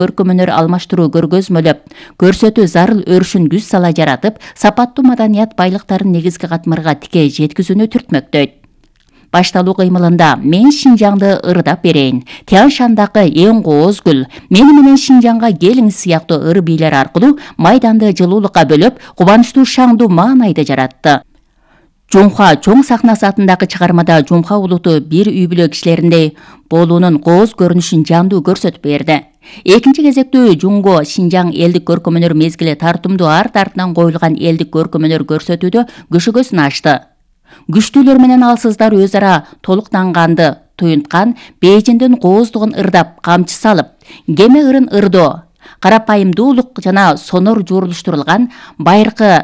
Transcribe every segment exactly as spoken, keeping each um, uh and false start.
көркөмөнөр алмаштыруу көргөзмөлөп көрсөтүү зарыл өрүшүн күз сала жаратып, сапаттуу маданият байлыктарын негизги катмарга тикей жеткизүүнү түртмөктөйт. Башталуу кыймылында мен Шинжаңды ырдап берейин, Тянь Шандагы эң кооз гүл, мени менен Шинжаңга келиңиз сыяктуу ыр бийлер аркылуу майданды жылуулукка бөлөп, кубанычтуу шаңдуу маанайды жаратты. Жумха чоң сахнасы атындагы чыгармада Жумха улуту бир үй бүлө кишилериндей болуунун кооз көрүнүшүн жандуу көрсөтүп берди. Экинчи кезектүү Жунго Шинжаң элдик көркөмөнөр мезгили тартымдуу арт артынан коюлган элдик көркөмөнөр көрсөтүүдө көшөгөсүн ачты. Күчтүүлөр менен алсыздар өз ара толуктанганды туюнткан, Бейжиңдин кооздугун ырдап, камчы салып, кеме ырын ырдоо, карапайымдуулук жана сонор жуурулуштурулган байыркы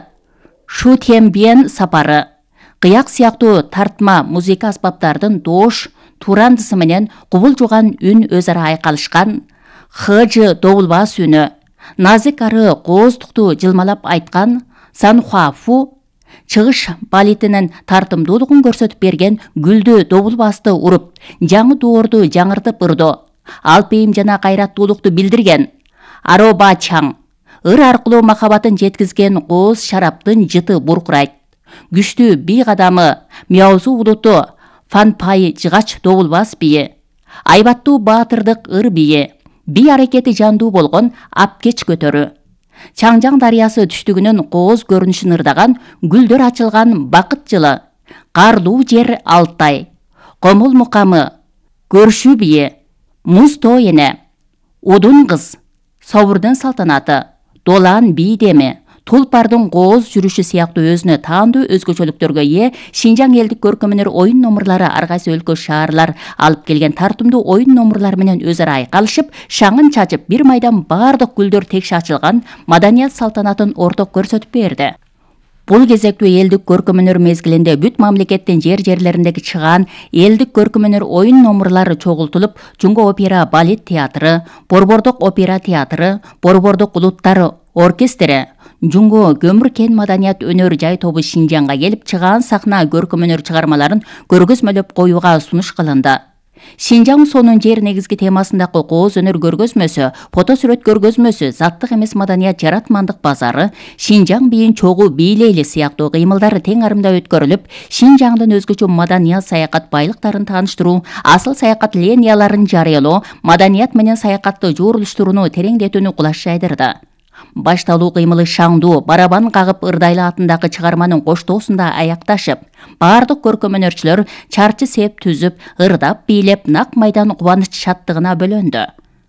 Шу Тяньбен сапары, кыяк сыяктуу тартма музыка аспаптардын доош турандысы менен кубул жуган үн өз ара айкалышкан, хыжы добулбас үнү, назик ары кооздукту жылмалап айткан Санхуафу чыгыш балетинин тартымдуулугун көрсөтүп берген гүлдү добулбасты уруп, жаңы доорду жаңыртып ырдоо, алпейим жана кайраттуулукту билдирген Ароба Чаң ыр аркылуу махабатын жеткизген кооз шараптын жыты буркурайт. Күчтүү бий кадамы Мяузу улуту Фанпай жыгач добулбас бийи, айбаттуу баатырдык ыр бийи, бий аракети жандуу болгон Апкеч көтөрү, Чаңжаң дарыясы түштүгүнүн кооз көрүнүшүн ырдаган гүлдөр ачылган бакыт жылы, Карлуу жер Алтай, Комул мукамы, Көршүү бийи, Муз тоо эне, Удун кыз, Собурдун салтанаты, Долан бий деми, Тулпардын кооз жүрүшү сыяктуу өзүнө таандуу өзгөчөлүктөргө ээ Шинжаң элдик көркөмөнөр оюн номурлары ар кайсы өлкө шаарлар алып келген тартымдуу оюн номурлар менен өз ара айкалышып, шаңын чачып, бир майдан бардык гүлдөр текши ачылган маданият салтанатын орток көрсөтүп берди. Бул кезектүү элдик көркөмөнөр мезгилинде бүт мамлекеттин жер-жерлериндеги чыгаан элдик көркөмөнөр оюн номурлары чогултулуп, Жунго опера балет театры, Борбордук опера театры, Борбордук улуттар оркестри, Жунго көмүр кен маданият өнөр жай тобу Шинжаңга келип, чыгаан сахна көркөмөнөр чыгармаларын көргөзмөлөп коюуга сунуш кылынды. Шинжаң сонун жер негизги темасындагы кооз өнөр көргөзмөсү, фото сүрөт көргөзмөсү, заттык эмес маданият жаратмандык базары, Шинжаң бийин чогуу бийлейли сыяктуу кыймылдар тең арымда өткөрүлүп, Шинжаңдын өзгөчө маданият саякат байлыктарын тааныштыруу, асыл саякат линияларын жарыялоо, маданият менен саякатты жуурулуштурууну тереңдетүүнү кулаш жайдырды. Башталуу кыймылы шаңдуу, барабан кагып ырдайлы атындагы чыгарманын коштоосунда аякташып, бардык көркөмөнөрчүлөр чарчы сеп түзүп, ырдап, бийлеп, нак майдан кубаныч шаттыгына бөлөндү.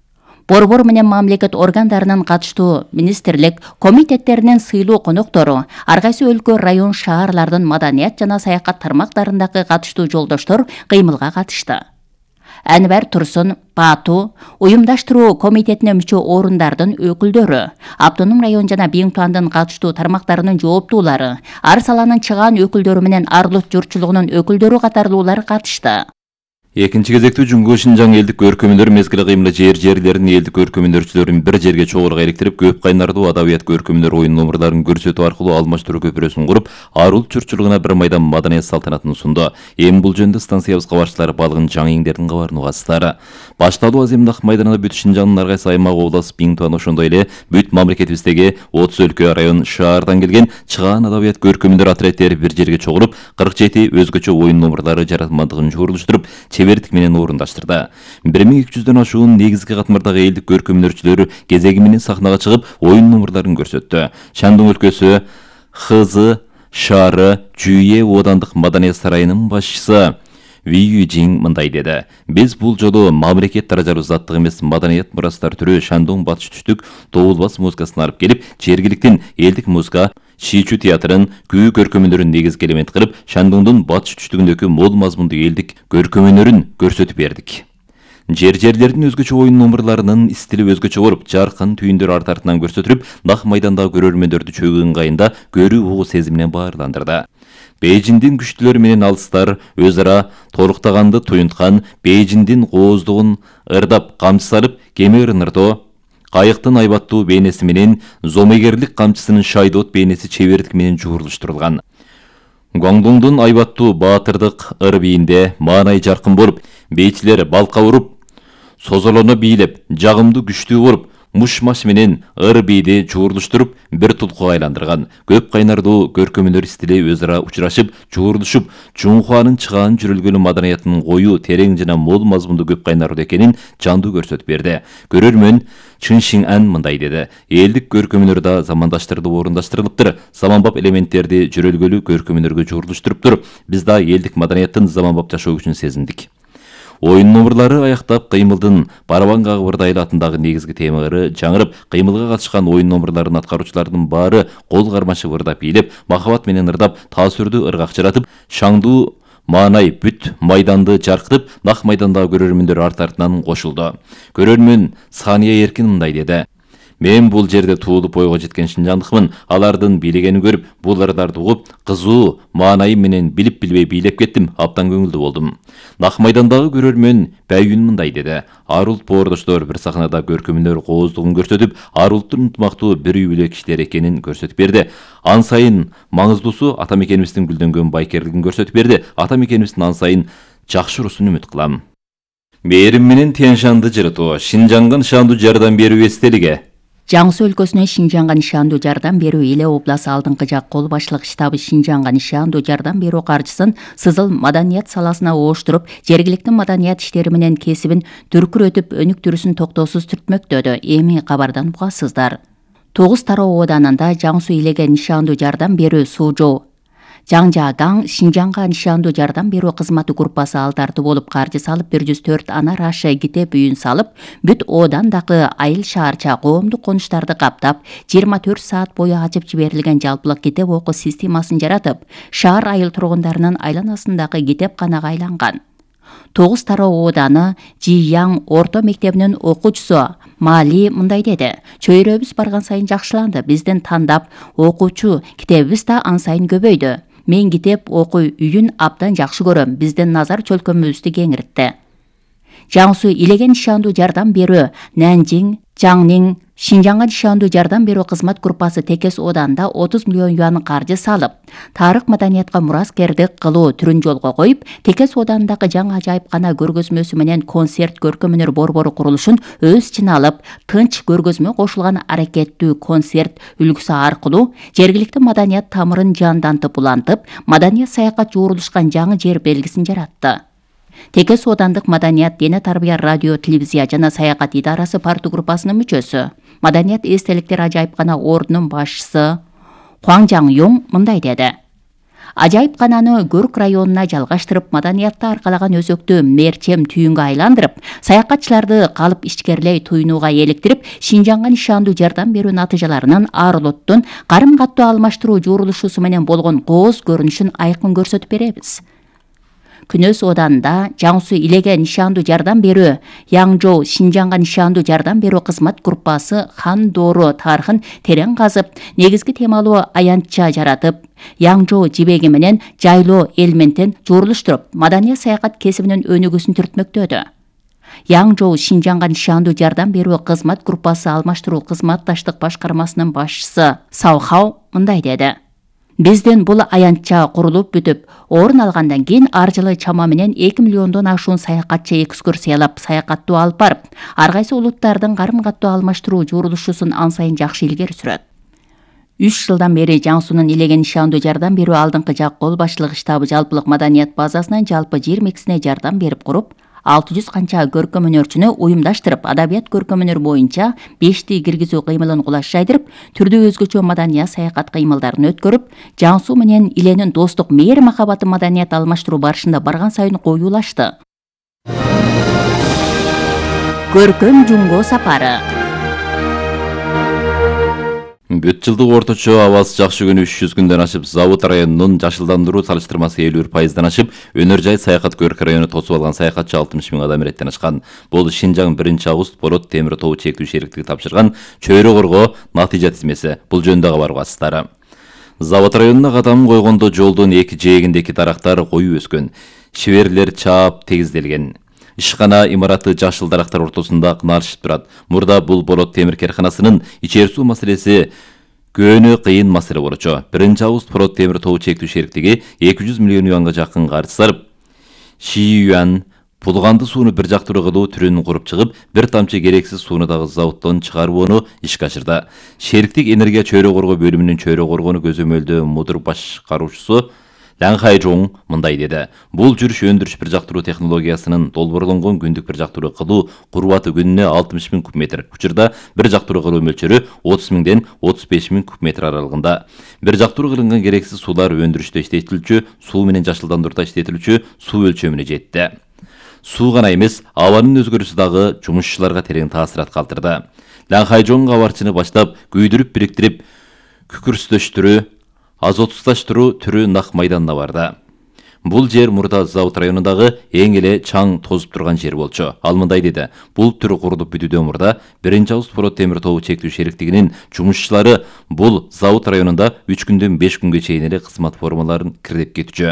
Борбор менен мамлекет органдарынын катыштуу министрлик, комитеттеринин сыйлуу коноктору, ар кайсы өлкө, район, шаарлардын маданият жана саякат тармактарындагы катыштуу жолдоштор кыймылга катышты. Әнвар Турсун, Бату, уюмдаштыруу комитетине мүчө орундардын өкүлдөрү, Автоном район жана Биңтуандын катыштуу тармактарынын жооптуулары, ар саланын чыгаан өкүлдөрү менен Арлут журтчулугунун өкүлдөрү катарлуулар катышты. Экинчи кезектүү Жунго Шинжаң элдик көркөмөнөр мезгили кыймылы жер-жерлерин элдик көркөмөнөрчүлөрүн бир жерге чогулук иликтирип, көп кайнардуу адабият көркөмөнөр оюн номурларын көрсөтүү аркылуу алмаштыруу көпүрөсүн куруп, Арул журтчулугуна бир майдан маданият салтанатын сунду. Эми бул жөнүндө станциябыз кабарчылары балгын жаңы эңдердин кабарын угасыздар. Башталуу аземдак майданында бүт Шинжаңдын ар кайсы аймак, облас, Биңтуан, ошондой эле бүт мамлекетибиздеги отуз өлкө, район, шаардан келген чыгаан адабият көркөмөндөр отряддери бир жерге чогулуп, кырк жети өзгөчө оюн номурлары жаратмандыгын жуурулуштуруп, чебердик менен орундаштырды. бир миң эки жүздөн ашуун негизги катмардагы элдик көркөмөнөрчүлөр кезеги менен сахнага чыгып, оюн номурларын көрсөттү. Шандың өлкөсү Хызы шаары Жүйе оодандык маданият сарайынын башчысы Ви Южиң мындай деди: "Биз бул жолу мамлекет даражалуу заттык эмес маданият мурастар түрү Шандың батыш түштүк добулбас музыкасын алып келип, жергиликтин элдик музыка Шичу театрын күү көркөмөнөрүн негизги элемент кылып, Шандыңдын батыш түштүгүндөгү мол мазмундуу элдик көркөмөнөрүн көрсөтүп бердик. Жер-жерлердин өзгөчө оюн номурларынын стили өзгөчө болуп, жаркын түйүндөр арт артынан көрсөтүлүп, нак майдандагы көрөрмөндөрдү чөгүү ыңгайында көрүү угуу сезиминен баарландырды. Бейжиңдин күчтүүлөрү менен алыстар өз ара толуктаганды туюнткан, Бейжиңдин кооздугун ырдап, камчы салып, кеме ырныртоо, кайыктын айбаттуу бейнеси менен зомегерлик камчысынын шайдоот бейнеси чебердик менен жуурулуштурулган. Гуаңдуңдун айбаттуу баатырдык ыр бийинде маанай жаркын болуп, бейчилер балка уруп, созолоно бийлеп, жагымдуу күчтүү болуп, муш маш менен ыр бийди жуурулуштуруп бир тулкуга айландырган. Көп кайнардуу көркөмдөр стили өз ара учурашып, жуурулушуп, Чуңхуанын чыгаан жүрүлгөнү маданиятынын кою, терең жана мол мазмундуу көп кайнардуу экенин жандуу көрсөтүп берди. Көрөрмөн Чын Шиң-ан мындай деди: элдик көркөмдөр да замандаштырылып орундаштырылыптыр. Заманбап элементтерди жүрөлгөлүү көркөмдөргө жуурулуштуруптур. Биз да элдик маданияттын заманбап жашоо күчүн сезиндик. Oyun номерлары аяктап кыймылдын барабан кагыбырдайлы атындагы негизги темалары жаңырып, кыймылга катышкан oyun номерларынын аткаруучулардын баары кол кармашып ырдап бийлеп, махабат менен ырдап, таасирдүү ыргак жаратып, шаңдуу маанай бүт майданды жаркытып, нак майдандагы көрөрмөндөр арт артынан кошулду. Көрөрмөн Сания Эркин мындай деди: Мен бул жерде туулуп ойго жеткен шинжандыкмын. Алардын бийлегенин көрүп, бул ырдарды угуп, кызуу маанайы менен билип билбей бийлеп кеттим. Абдан көңүлдүү болдум. Нак майдандагы көрөрмөн Бәйүн мындай деди: Арулт боордоштор бир сахнада көркөмдөр кооздугун көрсөтүп, Арулттун ынтымактуу бир үй бүлө кишилер экенин көрсөтүп берди. Ан сайын маңыздуусу ата мекенибиздин гүлдөнгөн байкерлигин көрсөтүп берди. Ата мекенибиздин ан сайын жакшыруусун үмүт кылам. Мээрим менен Тянь-Шанды жырытуу, Шинжаңга нышандуу жардам берүү эстелиги. Жаңсу өлкөсүнө Шинжаңга нишандуу жардам берүү Иле обласы алдыңкы жак кол башчылык штабы Шинжаңга нишандуу жардам берүү каржысын сызыл маданият саласына ооштуруп, жергиликтүү маданият иштери менен кесибин дүркүрөтүп, өнүктүрүүсүн токтоосуз түртмөктөдү. Эми кабардан угасыздар. Тогуз тароо ооданында Жаңсу Илеге нишандуу жардам берүү Суужоо, Жаңжагаң Шинжаңга нишандуу жардам берүү кызматы группасы ал тартуу болуп каржы салып, бир жүз төрт анар ашы китеп үйүн салып, бүт оодандагы айыл шаарча коомдук конуштарды каптап, жыйырма төрт саат бою ачып жиберилген жалпылык китеп окуу системасын жаратып, шаар айыл тургундарынын айланасындагы китепканага айланган. Тогуз тароо ооданы Жияң орто мектебинин окуучусу Мали мындай деди: Чөйрөбүз барган сайын жакшыланды. Биздин тандап окуучу китебибиз да ан сайын көбөйдү. Мен китеп окуу үйүн абдан жакшы көрөм. Биздин назар чөлкөмүбүздү кеңиртти. Жаңсу Илеге нишандуу жардам берүү Нанжиң, Жаңнин Шинжаңга нишандуу жардам берүү кызмат группасы Текес ооданда отуз миллион юан каржы салып, тарых маданиятка мураскердик кылуу түрүн жолго коюп, Текес оодандагы жаңы ажайыпкана көргөзмөсү менен концерт көркөмөнөр борбору курулушун өз ичине алып, тынч көргөзмө кошулган аракеттүү концерт үлгүсү аркылуу жергиликтүү маданият тамырын жандантып улантып, маданият саякат жуурулушкан жаңы жер белгисин жаратты. Текес оодандык маданият, дене тарбия, радио, телевизия жана саякат идарасы парту группасынын мүчөсү, маданият эстеликтер ажайыпкана ордунун башчысы Хуаң Жаңюң мындай деди: Ажайыпкананы Көрк районуна жалгаштырып, маданиятты аркалаган өзөктү мерчем түйүнгө айландырып, саякатчыларды калып ичкерлей туйнууга эликтирип, Шинжаңга нишандуу жардам берүү натыйжаларынын ар улуттун карым каттуу алмаштыруу жуурулушусу менен болгон кооз көрүнүшүн айкын көрсөтүп беребиз. Күнөс ооданда Жаңсу Илеге нишандуу жардам берүү Янжоу Шинжаңга нишандуу жардам берүү кызмат группасы Хан Доору тарыхын терең казып, негизги темалуу аянтча жаратып, Янжоу жибеги менен жайлоо элементин жуурулуштуруп, маданият саякат кесибинин өнүгүүсүн түртмөктөдү. Янжоу Шинжаңга нишандуу жардам берүү кызмат группасы алмаштыруу кызматташтык башкармасынын башчысы Саухау мындай деди: Биздин бул аянтча курулуп бүтүп, орун алгандан кийин ар жылы чама менен эки миллиондон ашуун саякатчы экскурсиялап, саякаттуу алып барып, ар кайсы улуттардын карым каттуу алмаштыруу жуурулушусун ан сайын жакшы илгери сүрөт. үч жылдан бери Жаңсунун Илеге нишандуу жардам берүү алдыңкы жак кол башчылык штабы жалпылык маданият базасынан жалпы жыйырма экисине жардам берип куруп, алты жүз канча көркөмөнөрчүнү уюмдаштырып, адабият көркөмөнөр боюнча бешти киргизүү кыймылын кулаш жайдырып, түрдүү өзгөчө маданият саякат кыймылдарын өткөрүп, Жаңсу менен Иленин достук мээри махабаты маданият алмаштыруу барышында барган сайын коюулашты. Көркөм жумго сапары. Бүт жылдык орточо абасы жакшы күнү үч жүз күндөн ашып, Завод районунун жашылдандыруу салыштырмасы элүү бир пайыздан ашып, өнөр жай саякат Көрк району тосуп алган саякатчы алтымыш миң адам иреттен ашкан. Бул Шинжаң биринчи август Борот темир тобу чектүү шериктиги тапшырган чөйрө коргоо натыйжа тизмеси. Бул жөнүндө кабар угасыздар. Завод районуна кадам койгондо жолдун эки жээгиндеки дарактар коюу өскөн, шиберлер чаап тегизделген. Ишкана имараты жашыл дарактар ортосунда кыналышып турат. Мурда бул Борот темир керканасынын ичер суу маселеси көөнү кыйын маселе болчу. биринчи август Борот темир тобу чектүү шериктиги эки жүз миллион юанга жакын каржы сарып, Ши Юан Булганды сууну бир жактыруу кылуу түрүнүн куруп чыгып, бир тамчы керексиз сууну дагы заводдон чыгарууну ишке ашырды. Шериктик энергия чөйрө коргоо бөлүмүнүн чөйрө коргоону көзөмөлдөө мудур башкаруучусу Лан Хайжоң мындай деди. Бул жүрүш өндүрүш бир жактыруу технологиясынын долбоорлонгон күндүк бир жактыруу кылуу курбаты күнүнө алтымыш миң куб метр. Учурда бир жактыруу кылуу мөлчөрү отуз миңден отуз беш миң куб метр аралыгында. Бир жактыруу кылынган керексиз суулар өндүрүштө иштетилүүчү, суу менен жашылдандырууда иштетилүүчү суу өлчөмүнө жетти. Суу гана эмес, абанын өзгөрүүсү дагы жумушчуларга терең таасират калтырды. Лан Хайжоң кабарчыны баштап күйдүрүп бириктирип, күкүрстөштүрүү, азотсуздаштыруу түрү нак майданына барды. Бул жер мурда завод районундагы эң эле чаң тозуп турган жер болчу. Ал мындай деди. Бул түрү курулуп бүтүүдөн мурда биринчи август Порот темир тобу чектүү шериктигинин жумушчулары бул завод районунда үч күндөн беш күнгө чейин эле кызмат формаларын кирдеп кетчү.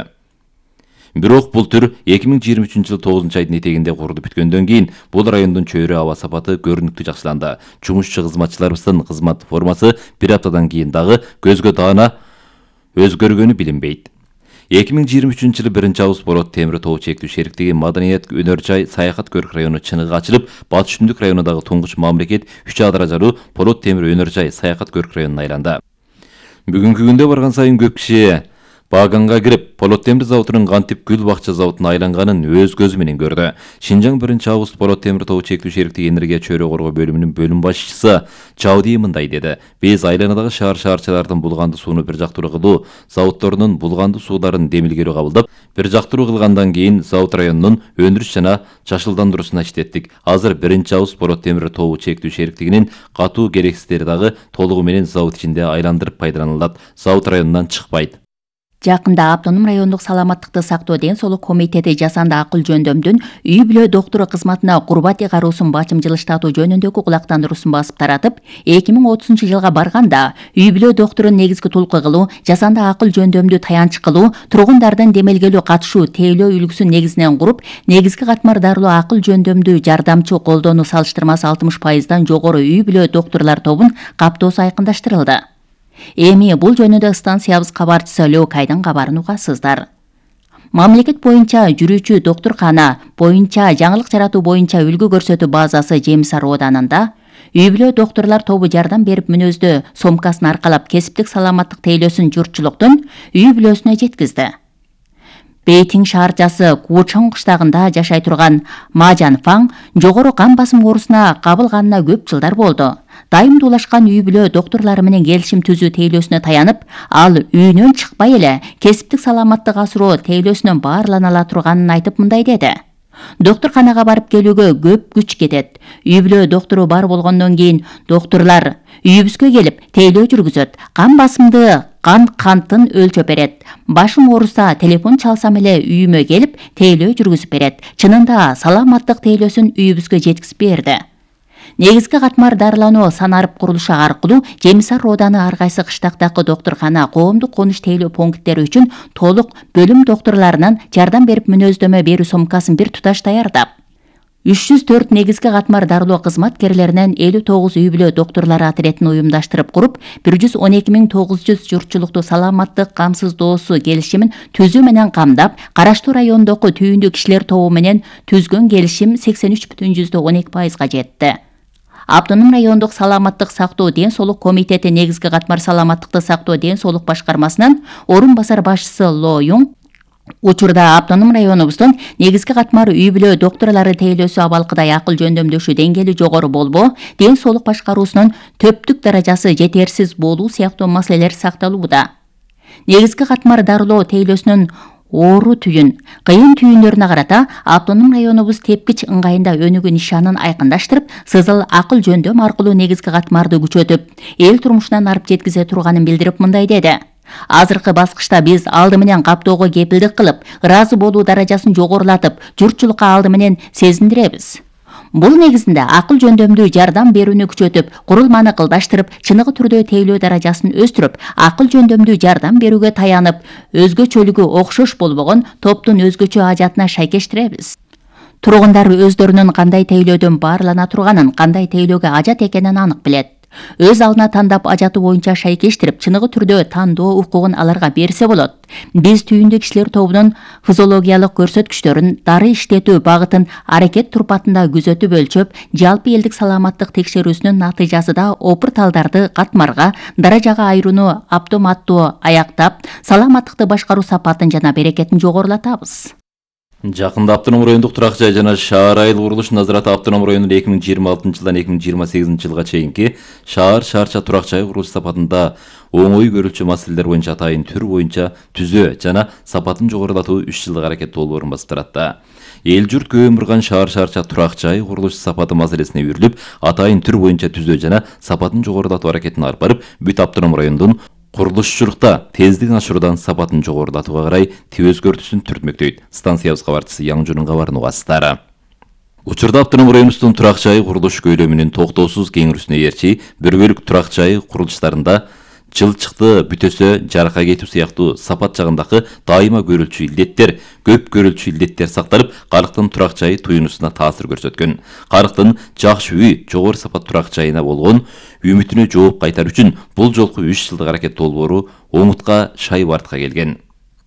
Бирок бул түр эки миң жыйырма үчүнчү жылы тогузунчу айдын этегинде курулуп бүткөндөн кийин бул райондун чөйрө аба сапаты көрүнүктүү жакшыланды. Жумушчу кызматчыларыбыздын кызмат формасы бир аптадан кийин дагы көзгө даана өзгөргөнү билинбейт. эки миң жыйырма үчүнчү жылы биринчи август Порот темир тобу чектүү шериктиги Маданият өнөр жай саякат көрк району чыныгы ачылып, Батыш Түндүк районундагы туңгуч мамлекет үч А даражалуу Порот темир өнөр жай саякат көрк районуна айланды. Бүгүнкү күндө барган сайын көп киши Баганга кирип, Порот темир заводунун кантип гүл бакча заводуна айланганын өз көзү менен көрдү. Шинжаң биринчи август Порот темир тобу чектүү шериктиги энергия чөйрө коргоо бөлүмүнүн бөлүм башчысы Чауди мындай деди. Биз айланадагы шаар шаарчалардын булганды сууну бир жактыруу кылуу заводдорунун булганды сууларын демилгелүү кабылдап, бир жактыруу кылгандан кийин завод районунун өндүрүш жана жашылдандыруусуна иштеттик. Азыр биринчи август Порот темир тобу чектүү шериктигинин катуу керексиздери дагы толугу менен завод ичинде айландырып пайдаланылат. Завод районунан чыкпайт. Жакында Автоном райондук саламаттыкты сактоо ден соолук комитети жасанды акыл жөндөмдүн үй бүлө доктуру кызматына курбат ыйгаруусун бачымчылыштатуу жөнүндөгү кулактандыруусун басып таратып, эки миң отузунчу жылга барганда үй бүлө доктурун негизги тулкы кылуу, жасанды акыл жөндөмдү таянч кылуу, тургундардын демелгелүү катышуу тейлөө үлгүсүн негизинен куруп, негизги катмар дарылуу акыл жөндөмдү жардамчы колдонуу салыштырмасы алтымыш пайыздан жогору үй бүлө доктурлар тобун каптоосу айкындаштырылды. Эми бул жөнүндө станциябыз кабарчысы Лөкайдын кабарын угасыздар. Мамлекет боюнча жүрүүчү доктуркана боюнча жаңылык жаратуу боюнча үлгү көрсөтүү базасы Жемисар ооданында үй бүлө доктурлар тобу жардам берип мүнөздө сомкасын аркалап кесиптик саламаттык тейлөөсүн журтчулуктун үй бүлөсүнө жеткизди. Бейтиң шаарчасы Кучоң кыштагында жашай турган Мажан Фаң жогору кан басым оорусуна кабылганына көп жылдар болду. Дайым дуулашкан үй бүлө доктурлары менен келишим түзүү тейлөөсүнө таянып, ал үйүнөн чыкпай эле кесиптик саламаттык асыроо тейлөөсүнөн баарлана ала турганын айтып мындай деди. Доктурканага барып келүүгө көп күч кетет. Үй бүлө доктуру бар болгондон кийин доктурлар үйүбүзгө келип тейлөө жүргүзөт. Кан басымды кан кантын өлчөп берет. Башым ооруса телефон чалсам эле үйүмө келип тейлөө жүргүзүп берет. Чынында саламаттык тейлөөсүн үйүбүзгө жеткизип берди. Негизги катмар дарылануу санарып курулушу аркылуу Жемисар ооданы ар кайсы кыштактагы доктуркана, коомдук конуш тейлөө пункттери үчүн толук бөлүм доктурларынан жардам берип мүнөздөмө берүү сомкасын бир туташ даярдап, үч жүз төрт негизги катмар дарылоо кызматкерлеринен элүү тогуз үй бүлө доктурлары отрядын уюмдаштырып куруп, бир жүз он эки миң тогуз жүз журтчулукту саламаттык камсыздоосу келишимин түзүү менен камдап, Караштуу районундагы түйүндүү кишилер тобу менен түзгөн келишим сексен үч бүтүн жүздөн он эки пайызга жетти. Автоном райондук саламаттык сактоо ден соолук комитети негизги катмар саламаттыкты сактоо ден соолук башкармасынын орун басар башчысы Ло Юң учурда Автоном районубуздун негизги катмар үй бүлө доктурлары тейлөөсү абалкыдай акыл жөндөмдөшүү деңгээли жогору болбоо, ден соолук башкаруусунун төптүк даражасы жетерсиз болуу сыяктуу маселелер сакталууда. Негизги катмар дарылоо тейлөөсүнүн оору түйүн, кыйын түйүндөрүнө карата Автоном районубуз тепкич ыңгайында өнүгүү нишанын айкындаштырып, сызыл акыл жөндөм аркылуу негизги катмарды күчөтүп, эл турмушунан арып жеткизе турганын билдирип мындай деди. Азыркы баскычта биз алды менен каптоого кепилдик кылып, ыраазы болуу даражасын жогорулатып, журтчулукка алды менен сезиндиребиз. Бул негизинде акыл жөндөмдүү жардам берүүнү күчөтүп, курулманы кылдаштырып, чыныгы түрдө тейлөө даражасын өстүрүп, акыл жөндөмдүү жардам берүүгө таянып, өзгөчөлүгү окшош болбогон топтун өзгөчө ажатына шайкештиребиз. Тургундар өздөрүнүн кандай тейлөөдөн баарлана турганын, кандай тейлөөгө ажат экенин анык билет. Өз алдына тандап ажаты боюнча шайкештирип, чыныгы түрдө тандоо укугун аларга берсе болот. Биз түйүндө кишилер тобунун физиологиялык көрсөткүчтөрүн, дары иштетүү багытын аракет турпатында күзөтүп өлчөп, жалпы элдик саламаттык текшерүүсүнүн натыйжасында опурталдарды катмарга, даражага айырууну автоматтуу аяктап, саламаттыкты башкаруу сапатын жана берекетин жогорулатабыз. Жакында автоном райондук турак жай жана шаар айыл курулуш назараты автоном районунун эки миң жыйырма алтынчы жылдан эки миң жыйырма сегизинчи жылга чейинки шаар шаарча турак жай курулуш сапатында оңой көрүлчү маселелер боюнча атайын түр боюнча түзөө жана сапатын жогорулатуу үч жылдык аракет долбоорун басып турат. Эл журт көп ымырган шаар шаарча турак жай курулуш сапаты маселесине үйрүлүп, атайын түр боюнча түзөө жана сапатын жогорулатуу аракетин алып барып, бүт автоном райондун курулушчулукта тездигин ашыруудан сапатын жогорулатууга карай тип өзгөртүүсүн түртмөктөйт. Станциябыз кабарчысы Яңжунун кабарын угасыздар. Учурда автоном районубуздун турак жай курулуш көйлөмүнүн токтоосуз кеңирүүсүнө ээрчи бир бөлүк турак жай курулуштарында жылчыкты бүтөсө жарака кетүү сыяктуу сапат жагындагы дайыма көрүлчү илдеттер, көп көрүлчү илдеттер сакталып, карыктын турак жайы туюнусуна таасир көрсөткөн. Карыктын жакшы үй, жогору сапат турак жайына болгон үмүтүнө жооп кайтар үчүн бул жолку үч жылдык аракет долбоору оңутка шай бартка келген.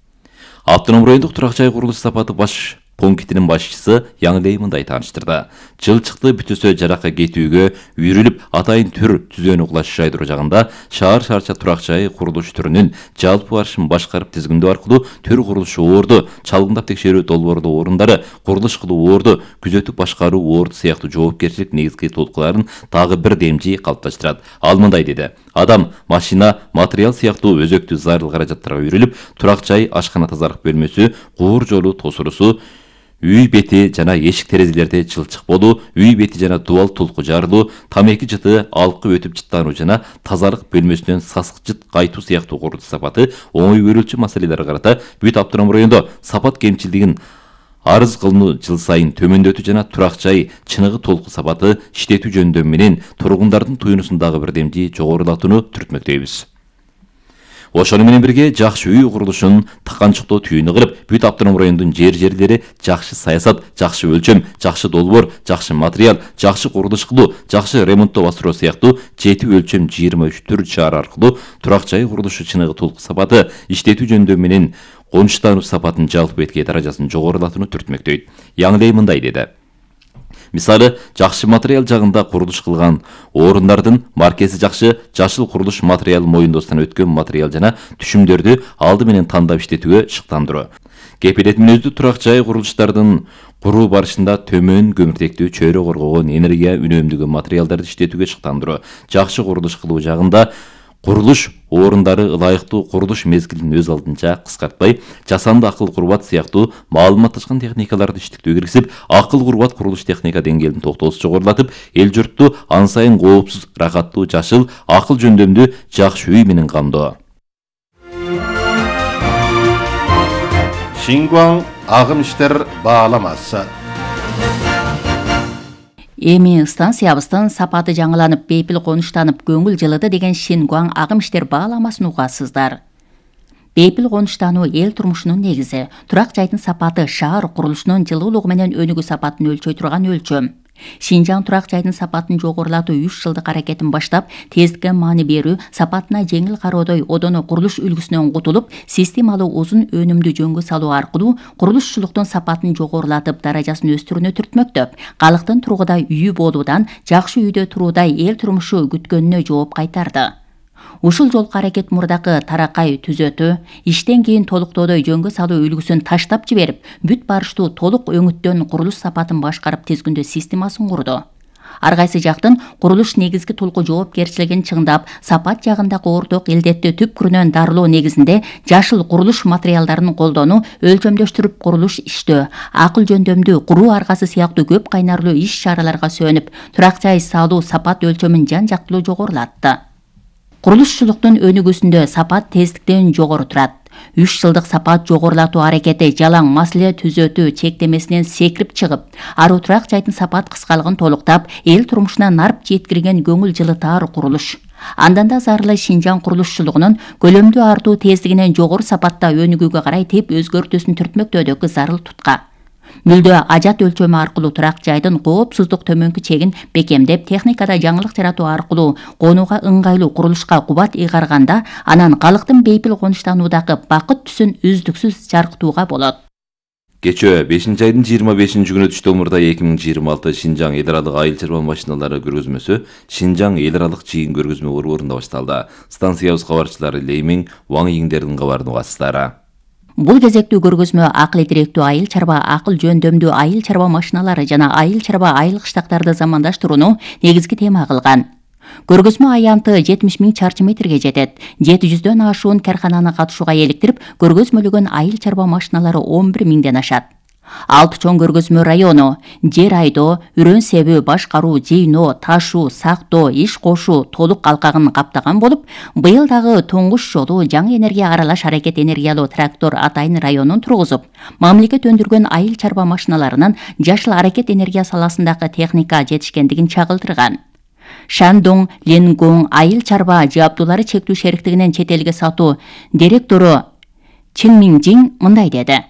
Автоном райондук турак жай курулуш сапаты баш пунктинин башчысы Яңлей мындай тааныштырды. Жылчыкты бүтөсө жарака кетүүгө үйрүлүп, атайын түр түзөөнү кулаш жайдыруу жагында шаар шаарча турак жай курулуш түрүнүн жалпы барышын башкарып тизгиндөө аркылуу төр курулушу орду, чалгындап текшерүү долбоордуу орундары, курулуш кылуу орду, күзөтүп башкаруу орду сыяктуу жоопкерчилик негизги толкуларын дагы бир демжи калыпташтырат. Ал мындай деди: адам, машина, материал сыяктуу өзөктүү зарыл каражаттарга үйрүлүп, турак жай, ашкана тазалык бөлмөсү, куур жолу тосурусу, үй бети жана эшик терезелерде жылчык болуу, үй бети жана дубал толку жарылуу, тамеки жыты алкы өтүп жыттануу жана тазалык бөлмөсүнөн сасык жыт кайтуу сыяктуу курулуш сапаты оңой көрүлчү маселелерге карата бүт автоном райондо сапат кемчилдигин арыз кылынуу жыл сайын төмөндөтүү жана турак жай чыныгы толку сапаты иштетүү жөндөмү менен тургундардын туюнусун дагы бир демжи жогорулатууну түртмөктөйбүз. Ошону менен бирге жакшы үй курулушунун таканчыктоо түйүнү кылып, бүт автоном райондун жер-жерлери жакшы саясат, жакшы өлчөм, жакшы долбоор, жакшы материал, жакшы курулуш кылуу, жакшы ремонттоо бастыруу сыяктуу жети өлчөм жыйырма үч түр чаар аркылуу турак жай курулушу чыныгы толку сапаты иштетүү жөндөмү менен конуштануу сапатын жалпы бетке даражасын жогорулатууну түртмөктөйт. Яңлей мындай деди: мисалы, жакшы материал жагында курулуш кылган орундардын маркеси жакшы, жашыл курулуш материал моюндоосунан өткөн материал жана түшүмдөрдү алды менен тандап иштетүүгө шыктандыруу. Кепилет мүнөздүү турак жай курулуштардын куруу барышында төмөн көмүртектүү, чөйрө коргогон, энергия үнөмдөгөн материалдарды иштетүүгө шыктандыруу. Жакшы курулуш кылуу жагында курулуш орундары ылайыктуу курулуш мезгилин өз алдынча кыскартпай, жасанды акыл курбат сыяктуу маалыматташкан техникаларды иштетүүгө киргизип, акыл курбат курулуш техника деңгээлин токтоосуз жогорулатып, эл журтту ан сайын коопсуз, рахаттуу, жашыл, акыл жөндөмдүү жакшы үй менен камдоо. Шингуан агым иштер бааламасы. Эми станциябыздын сапаты жаңыланып, бейпил конуштанып, көңүл жылыды деген Шингуан агым иштер бааламасын угасыздар. Бейпил конуштануу эл турмушунун негизи. Турак жайдын сапаты шаар курулушунун жылуулугу менен өнүгүү сапатын өлчөй турган өлчөм. Шинжаң турак жайдын сапатын жогорулатуу үч жылдык аракетин баштап, тездикке маани берүү, сапатына жеңил кароодой одоно курулуш үлгүсүнөн кутулуп, системалуу узун өнүмдүү жөнгө салуу аркылуу курулушчулуктун сапатын жогорулатып, даражасын өстүрүүнү түртмөктөп, калктын тургудай үйү болуудан жакшы үйдө туруудай эл турмушу күткөнүнө жооп кайтарды. Ушул жолку аракет мурдакы таракай түзөтүү, иштен кийин толуктоодой жөнгө салуу үлгүсүн таштап жиберип, бүт барыштуу толук өңүттөн курулуш сапатын башкарып тизгиндөө системасын курду. Ар кайсы жактын курулуш негизги толку жоопкерчилигин чыңдап, сапат жагындагы орток илдетти түпкүрүнөн дарылоо негизинде жашыл курулуш материалдарын колдонуу, өлчөмдөштүрүп курулуш иштөө, акыл жөндөмдүү куруу аргасы сыяктуу көп кайнарлуу иш чараларга сөнүп, турак жай салуу сапат өлчөмүн жан жактылуу жогорулатты. Курулушчулуктун өнүгүүсүндө сапат тездиктен жогору турат. үч жылдык сапат жогорулатуу аракети жалаң маселе түзөтүү чектемесинен секирип чыгып, аруу турак жайдын сапат кыскалыгын толуктап, эл турмушуна нарп жеткирген көңүл жылытаар курулуш. Андан да зарылы Шинжаң курулушчулугунун көлөмдүү артуу тездигинен жогору сапатта өнүгүүгө карай теп өзгөртүүсүн түртмөктөөдөгү зарыл тутка. Мүлдө ажат өлчөмү аркылуу турак жайдын коопсуздук төмөнкү чегин бекемдеп, техникада жаңылык жаратуу аркылуу конууга ыңгайлуу курулушка кубат ыйгарганда, анан калктын бейпил конуштануудагы бакыт түсүн үздүксүз жаркытууга болот. Кечөө бешинчи айдын жыйырма бешинчи күнү түштө мурда эки миң жыйырма алты Шинжаң эл аралык айыл чарба машиналары көргөзмөсү Шинжаң эл аралык чыйын көргөзмө борборунда башталды. Станциябыз кабарчылары Леймиң, Ваң Йиңдердин кабарын угасыздары. Бул кезектүү көргөзмө акыл этиректүү айыл чарба, акыл жөндөмдүү айыл чарба машиналары жана айыл чарба айыл кыштактарды замандаштырууну негизги тема кылган. Көргөзмө аянты жетимиш миң чарчы метрге жетет. жети жүздөн ашуун кархананы катышууга эликтирип, көргөзмөлөгөн айыл чарба машиналары он бир миңден ашат. Алты чоң көргөзмө району жер айдоо, үрөн себүү, башкаруу, жыйноо, ташуу, сактоо, иш кошуу толук алкагын каптаган болуп, быйыл дагы туңгуш жолу жаңы энергия аралаш аракет энергиялуу трактор Атайын районун тургузуп, мамлекет өндүргөн айыл чарба машиналарынын жашыл аракет энергия саласындагы техника жетишкендигин чагылдырган. Шандong Ленгong айыл чарба жабдуулары чектүү шериктигинин чет элге сатуу директору Чин Минжин мындай деди.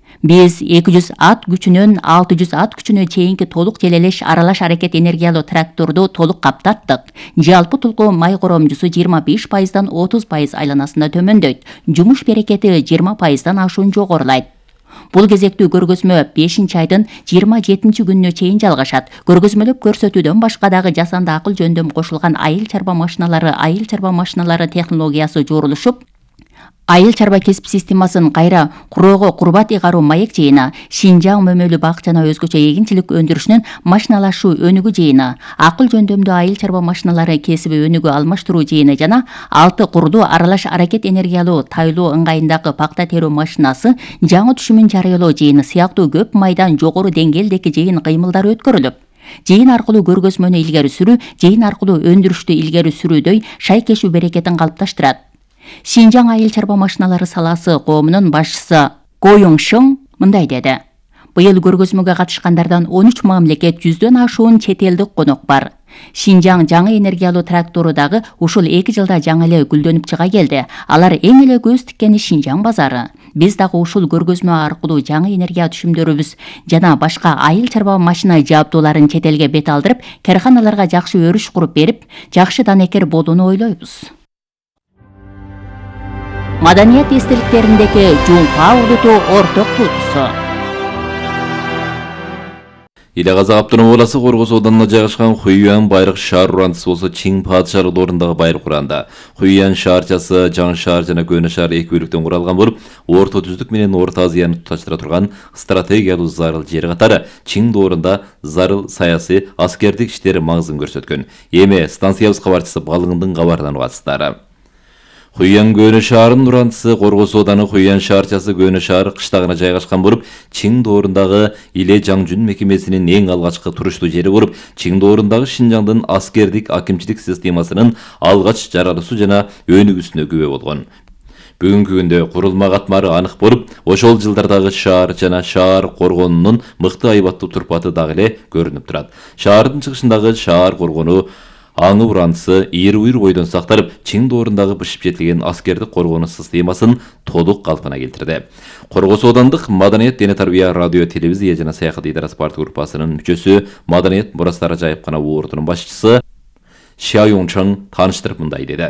Биз эки жүз ат күчүнөн алты жүз ат күчүнө чейинки толук желелеш аралаш аракет энергиялуу тракторду толук каптаттык. Жалпы тулкуу май коромжусу жыйырма беш пайыздан отуз пайыз айланасында төмөндөйт. Жумуш берекети жыйырма пайыздан ашуун жогорулайт. Бул кезектүү көргөзмө бешинчи айдын жыйырма жетинчи күнүнө чейин жалгашат. Көргөзмөлөп көрсөтүүдөн башка дагы жасанды акыл жөндөм кошулган айыл чарба машиналары, айыл чарба машиналары технологиясы жорулушуп, айыл чарба кесип системасын кайра куроого курбат ыйгаруу маек жыйыны, Шинжаң мөмөлүү бак жана өзгөчө эгинчилик өндүрүшүнүн машиналашуу өнүгүү жыйыны, акыл жөндөмдүү айыл чарба машиналары кесиби өнүгүү алмаштыруу жыйыны жана алты курду аралаш аракет энергиялуу тайлоо ыңгайындагы пакта терүү машинасы жаңы түшүмүн жарыялоо жыйыны сыяктуу көп майдан жогору деңгээлдеги жыйын кыймылдары өткөрүлүп, жыйын аркылуу көргөзмөнү илгери сүрүү, жыйын аркылуу өндүрүштү илгери сүрүүдөй шайкешүү берекетин калыпташтырат. Шинжаң айыл чарба машиналары саласы коомунун башчысы Го Йоңшың мындай деди. Быйыл көргөзмөгө катышкандардан он үч мамлекет, жүздөн ашуун чет элдик конок бар. Шинжаң жаңы энергиялуу трактору дагы ушул эки жылда жаңы эле гүлдөнүп чыга келди. Алар эң эле көз тиккени Шинжаң базары. Биз дагы ушул көргөзмө аркылуу жаңы энергия түшүмдөрүбүз жана башка айыл чарба машина жабдууларын чет элге бет алдырып, карханаларга жакшы өрүш куруп берип, жакшы данекер болууну ойлойбуз. Маданият эстеликтериндеги жуңка угдутуу орток туутусу. Иле-Казак автономдук областы Коргоз ауданына жайгашкан Хуюан байрак шаар урандысы болсо Чиң падышалык орундагы байрак уранда. Хуюан шаарчасы жаңы шаар жана көөнө шаар эки бөлүктөн куралган болуп, Орто түздүк менен Орто Азияны туташтыра турган стратегиялуу зарыл жери катары Чиң доорунда зарыл саясий, аскердик иштери маңызын көрсөткөн. Эми станциябыз кабарчысы Балыңдын кабарынан угасыздары. Хуюан көөнө шаарынын урандысы Коргоз ауданы Хуюан шаарчасы көөнө шаар кыштагына жайгашкан болуп, Чиң доорундагы Иле Жаңжүн мекемесинин эң алгачкы туруштуу жери болуп, Чиң доорундагы Шинжаңдын аскердик акимчилик системасынын алгач жаралуусу жана өнүгүүсүнө күбө болгон. Бүгүнкү күндө курулма катмары анык болуп, ошол жылдардагы шаар жана шаар коргонунун мыкты айбаттуу турпаты дагы эле көрүнүп турат. Шаардын чыгышындагы шаар коргону аңы урандысы ийри-уйр бойдон сакталып, Чиң доорундагы бышып жетилген аскердик коргонуу системасын толук калпына келтирди. Коргоз аудандык Маданият дене тарбия радио телевизия жана саякат идарасы партия группасынын мүчөсү, Маданият мурастары жайыпкана ордунун башчысы Ша Йоңчың тааныштырып мындай деди.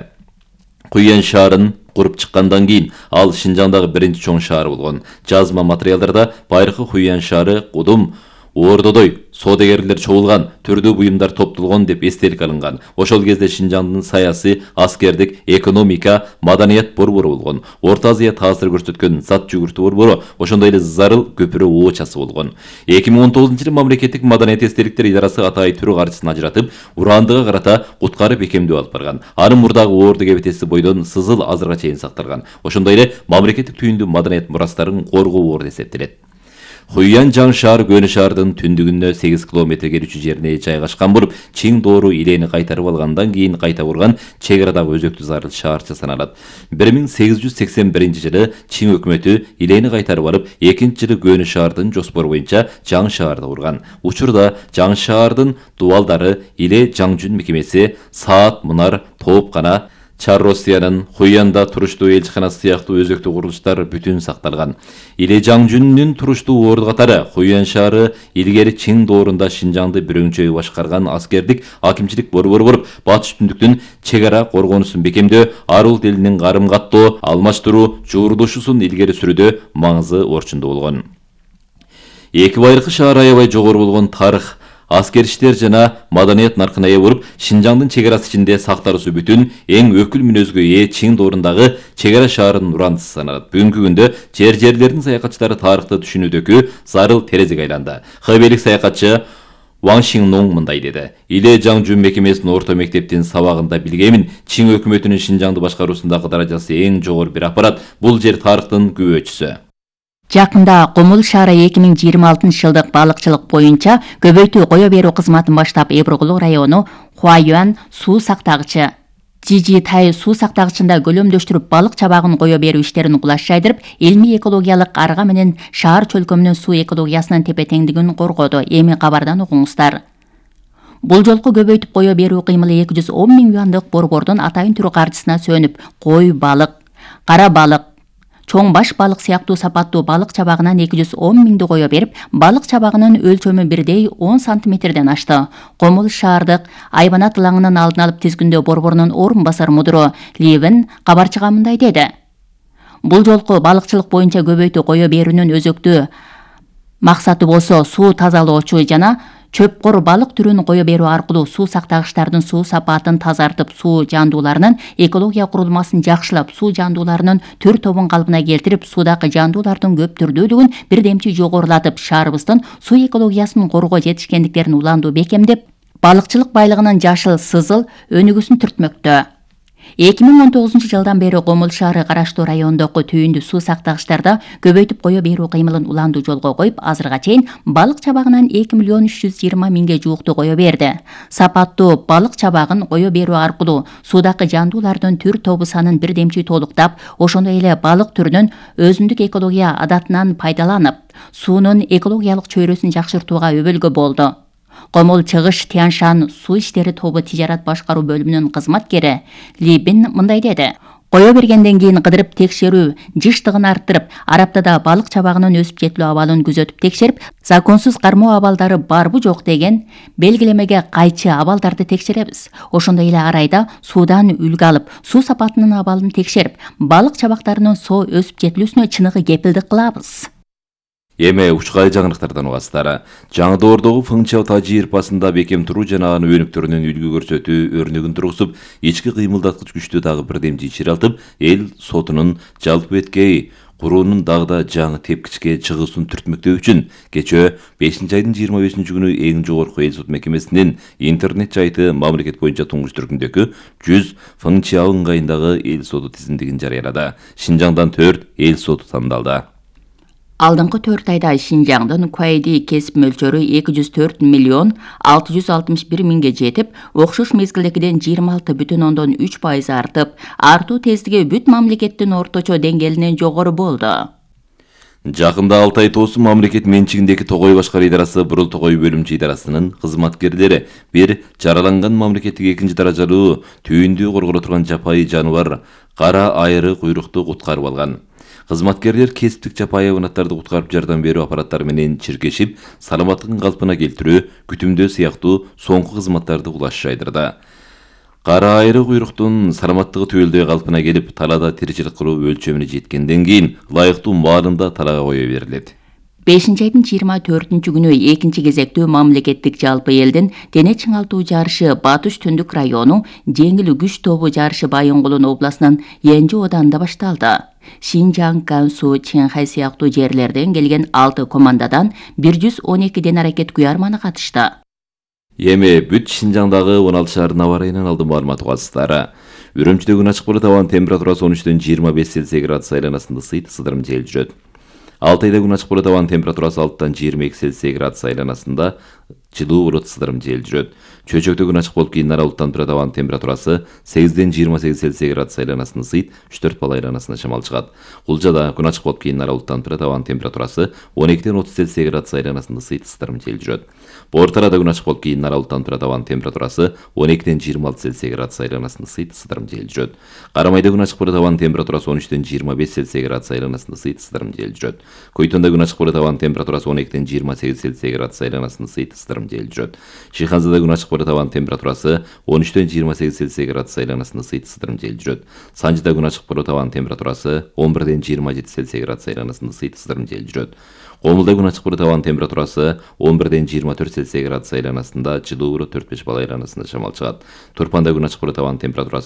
Хуюан шаарын куруп чыккандан кийин ал Шинжаңдагы биринчи чоң шаар болгон. Жазма материалдарда байыркы Хуюан шаары Кудум Ордодой соодагерлер чогулган, түрдүү буюмдар топтолгон деп эстелик алынган. Ошол кезде Шинжаңдын саясий, аскердик, экономика, маданият борбору болгон. Орто Азия таасир көрсөткөн зат жүгүртүү борбору, ошондой эле зарыл көпүрө оочасы болгон. эки миң он тогузунчу жылы мамлекеттик маданият эстеликтер идарасы Атай түрү каржысын ажыратып, урандыга карата куткарып бекемдөө алып барган. Анын мурдагы орду кебетеси бойдон сызыл азырга чейин сакталган. Ошондой эле мамлекеттик түйүндүү маданият мурастарын коргоо орду эсептелет. Хуюан жаңы шаар көөнө шаардын түндүгүнө сегиз километрге жүрчү жерине жайгашкан болуп, Чиң доору Илени кайтарып алгандан кийин кайта курган чек арадагы өзөктүү зарыл шаарча саналат. бир миң сегиз жүз сексен биринчи жылы Чиң өкмөтү Илени кайтарып алып, экинчи жылы көөнө шаардын жоспору боюнча жаңы шаарды курган. Учурда жаңы шаардын дубалдары Иле Жаңжүн мекемеси, Саат Мунар, Тоопкана, Чар Россиянын Хуянда туруштуу элчиканасы сыяктуу өзөктүү курулуштар бүтүн сакталган. Иле Жаңжүнүнүн туруштуу орду катары Хуян шаары илгери Чиң доорунда Шинжаңды бирөңчөй башкарган аскердик акимчилик борбору болуп, батыш түндүктүн чек ара коргонусун бекемдөө, арул элинин карым каттоо, алмаштыруу, жуурулушусун илгери сүрүүдө маңызы орчундуу болгон. Эки байыркы шаар аябай жогору болгон тарых, аскер-иштер жана маданият наркына ээ болуп, Шинжаңдын чек арасы ичинде сакталуусу бүтүн эң өкүл мүнөзгө ээ Чиң доорундагы чек ара шаарынын урандысы саналат. Бүгүнкү күндө жер-жерлердин саякатчылары тарыхты түшүнүүдөгү зарыл терезеге айланды. Хэбейлик саякатчы Ван Шиннуң мындай деди: Иле Жаңжүн мекемесинин орто мектептин сабагында билгемин, Чиң өкмөтүнүн Шинжаңды башкаруусундагы даражасы эң жогору бир аппарат. Бул жер тарыхтын күбөчүсү. Жакында Комул шаары эки миң жыйырма алтынчы жылдык балыкчылык боюнча көбөйтүү кое берүү кызматын баштап, Эбургулу району Хуаюан суу сактагычы Жижи Тай суу сактагычында көлөмдөштүрүп балык чабагын кое берүү иштерин кулаш жайдырып, илмий экологиялык арга менен шаар чөлкөмүнүн суу экологиясынын тепе-теңдигин коргоду. Эми кабардан угуңуздар. Бул жолку көбөйтүп кое берүү кыймылы эки жүз он миң юандык борбордун атайын түрү каржысына сөнүп, кой балык, кара балык, чоң баш балык сыяктуу сапаттуу балык чабагынан эки жүз он миңди кое берип, балык чабагынын өлчөмү бирдей он сантиметрден ашты. Комул шаардык айбанат ылаңынын алдын алып тизгиндөө борборунун орун басар мудуру Ливен кабарчыга мындай деди: Бул жолку балыкчылык боюнча көбөйтүү кое берүүнүн өзөктүү максаты болсо суу тазалоочу жана чөпкор балык түрүн кое берүү аркылуу суу сактагычтардын суу сапатын тазартып, суу жандууларынын экология курулмасын жакшылап, суу жандууларынын түр тобун калыбына келтирип, суудагы жандуулардын көп түрдүүлүгүн бирдемчи жогорулатып, шаарыбыздын суу экологиясын коргоо жетишкендиктерин уландуу бекемдеп, балыкчылык байлыгынын жашыл сызыл өнүгүүсүн түртмөктө. эки миң он тогузунчу жылдан бери Комул шаары караштуу райондогу түйүндүү суу сактагычтарда көбөйтүп кое берүү кыймылын уландуу жолго коюп, азырга чейин балык чабагынан эки миллион үч жүз жыйырма миңге жуукту кое берди. Сапаттуу балык чабагын кое берүү аркылуу суудагы жандуулардын түр тобу санын бирдемчи толуктап, ошондой эле балык түрүнүн өзүндүк экология адатынан пайдаланып, суунун экологиялык чөйрөсүн жакшыртууга өбөлгө болду. Комул Чыгыш Тяншан суу иштери тобу тижарат башкаруу бөлүмүнүн кызматкери Ли Бин мындай деди: Кое бергенден кийин кыдырып текшерүү, жыштыгын арттырып, араптада балык чабагынын өсүп жетилүү абалын күзөтүп текшерип, законсуз кармоо абалдары барбы жок деген белгилемеге кайчы абалдарды текшеребиз. Ошондой эле ар айда суудан үлгү алып, суу сапатынын абалын текшерип, балык чабактарынын соо өсүп жетилүүсүнө чыныгы кепилдик кылабыз. Эме учкай жаңылыктардан угасыздар. Жаңы доордогу Фыңча тажыйырпасында бекем туруу жана анын өнүктөрүнүн үлгү көрсөтүү өрнөгүн тургузуп, ички кыймылдаткыч күчтүү дагы бирдемчи ишер алтып, эл сотунун жалпы беткей куруунун дагы да жаңы тепкичке чыгуусун түртмөктөө үчүн кечээ бешинчи айдын жыйырма бешинчи күнү эң жогорку эл сот мекемесинин интернет сайты мамлекет боюнча туңгуч түркүндөгү жүз Фыңча ыңгайындагы эл соту тизимдигин жарыялады. Шинжаңдан төрт эл соту тандалды. Алдыңкы төрт айда Шинжаңдын Куайди кесип мөлчөрү эки жүз төрт миллион алты жүз алтымыш бир миңге жетип, окшош мезгилдегиден жыйырма алты бүтүн ондон үч пайыз артып, артуу тездиги бүт мамлекеттин орточо деңгээлинен жогору болду. Жакында Алтай тоосу мамлекет менчигиндеги Тогой башкаруу идарасы Бурул Тогой бөлүмчө идарасынын кызматкерлери бир жараланган мамлекеттик экинчи даражалуу түйүндүү корголо турган жапайы жаныбар кара айры куйрукту куткарып алган. Кызматкерлер кесиптик жапайы hayvanаттарды куткарып жардам берүү аппараттары менен чиркешип, саламаттыгын калпына келтирүү, күтүмдөө сыяктуу соңку кызматтарды кулаш жайдырды. Кара айры куйруктун саламаттыгы түбөлдөй калпына келип, талаада тиричилик кылуу өлчөмүнө жеткенден кийин ылайыктуу маалында талаага кое берилет. бешинчи айдын жыйырма төртүнчү күнү экинчи кезектүү мамлекеттик жалпы элдин дене чыңалтуу жарышы Батыш Түндүк району жеңил күч тобу жарышы Байынгулун областынын Енжи оданында башталды. Шинжаң, Гансу, Чэнхай сыяктуу жерлерден келген алты командадан бир жүз он эки ден аракет куярманы катышты. Эми бүт Шинжаңдагы он алты шаардын аба ырайынан алдын маалымат угасыздар. Үрүмчүдө күн ачык болот, абанын температурасы он үчтөн жыйырма беш Цельсий градус айланасында сыйт сыдырым жел жүрөт. Алтайда күн ачык болот, абанын температурасы алтыдан жыйырма эки Цельсий градус айланасында жылуу болот, сыдырым жел жүрөт. Чөйчөктө күн ачык болуп кийин аралык температура табан температурасы сегизден жыйырма сегиз Цельсий градус айланасында ысыйт, үч төрт балл айланасында шамал чыгат. Кулжада күн ачык болуп кийин аралык температура табан температурасы он экиден отуз Цельсий градус айланасында ысыйт, сыдырым жел жүрөт. Бортарада күн ачык болуп кийин аралык температура табан температурасы он экиден жыйырма алты Цельсий градус айланасында ысыйт, сыдырым жел жүрөт. Карамайда күн ачык болуп табан температурасы он үчтен жыйырма беш Цельсий градус айланасында ысыйт, сыдырым жел жүрөт. Көйтөндө күн ачык болуп табан температурасы он экиден жыйырма сегиз Цельсий градус айланасында ысыйт, сыдырым жел жүрөт. Шыйханзада күн ачык болуп табан температурасы он үчтен жыйырма сегиз Цельсий градус айланасында ысыйт, сыдырым жел жүрөт. Санжыда күн ачык болуп табан температурасы он бирден жыйырма жети Цельсий градус айланасында ысыйт, сыдырым жел жүрөт. Комулда күн ачык болуп табан температурасы он бирден жыйырма төрт Цельсий градус айланасында, жылуу болот, төрт беш балл айланасында шамал чыгат. Турпанда күн ачык болуп табан температурасы